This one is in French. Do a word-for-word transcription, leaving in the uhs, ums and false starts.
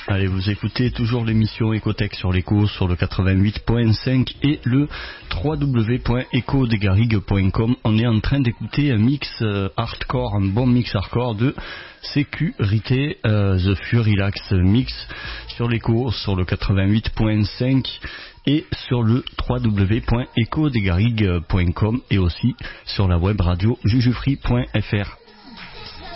Allez, vous écoutez toujours l'émission Ecotech sur l'écho, sur le quatre-vingt-huit point cinq et le w w w point eco des garrigues point com. On est en train d'écouter un mix euh, hardcore, un bon mix hardcore de Sécurité, euh, The Furilax Mix sur l'écho, sur le quatre-vingt-huit point cinq et sur le w w w point eco des garrigues point com et aussi sur la web radio jujufree point f r.